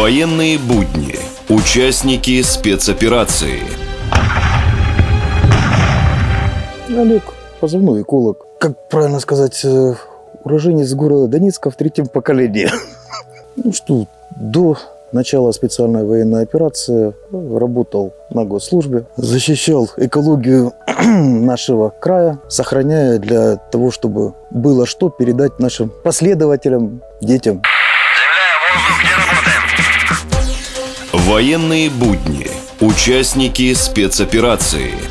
Военные будни. Участники спецоперации. Олег, позывной эколог. Как правильно сказать, уроженец города Донецка в третьем поколении. Ну что, до начала специальной военной операции работал на госслужбе, защищал экологию нашего края, сохраняя для того, чтобы было что передать нашим последователям, детям. Военные будни. Участники спецоперации.